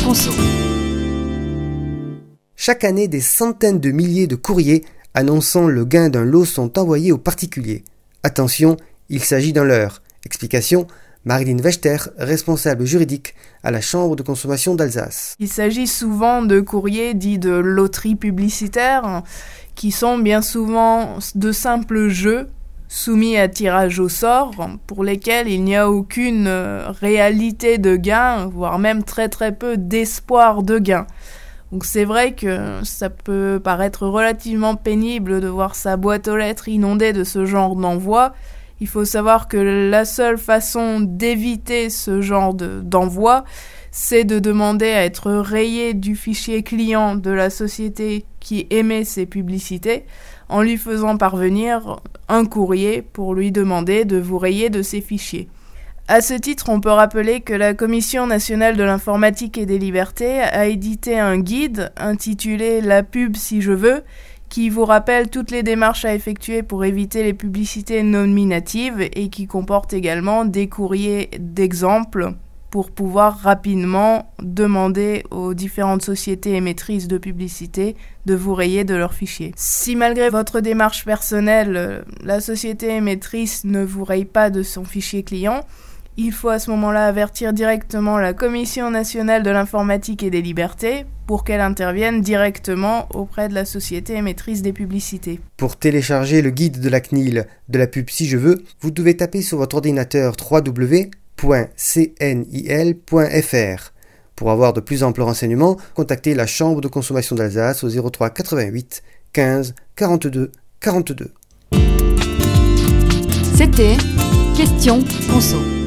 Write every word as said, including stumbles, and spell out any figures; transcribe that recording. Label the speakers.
Speaker 1: conso.
Speaker 2: Chaque année, des centaines de milliers de courriers annonçant le gain d'un lot sont envoyés aux particuliers. Attention, il s'agit d'un leurre. Explication, Marilyn Wechter, responsable juridique à la Chambre de consommation d'Alsace.
Speaker 3: Il s'agit souvent de courriers dits de loterie publicitaire, qui sont bien souvent de simples jeux soumis à tirage au sort, pour lesquels il n'y a aucune réalité de gain, voire même très très peu d'espoir de gain. Donc c'est vrai que ça peut paraître relativement pénible de voir sa boîte aux lettres inondée de ce genre d'envoi. Il faut savoir que la seule façon d'éviter ce genre de, d'envoi, c'est de demander à être rayé du fichier client de la société qui émet ces publicités, en lui faisant parvenir un courrier pour lui demander de vous rayer de ces fichiers. À ce titre, on peut rappeler que la Commission nationale de l'informatique et des libertés a édité un guide intitulé « La pub si je veux », qui vous rappelle toutes les démarches à effectuer pour éviter les publicités nominatives et qui comporte également des courriers d'exemple pour pouvoir rapidement demander aux différentes sociétés émettrices de publicité de vous rayer de leurs fichiers. Si malgré votre démarche personnelle, la société émettrice ne vous raye pas de son fichier client, il faut à ce moment-là avertir directement la Commission nationale de l'informatique et des libertés pour qu'elle intervienne directement auprès de la société émettrice des publicités.
Speaker 2: Pour télécharger le guide de la C N I L de la pub si je veux, vous devez taper sur votre ordinateur w w w point c n i l point f r. Pour avoir de plus amples renseignements, contactez la Chambre de consommation d'Alsace au zéro trois quatre-vingt-huit quinze quarante-deux quarante-deux.
Speaker 1: C'était Question Conso.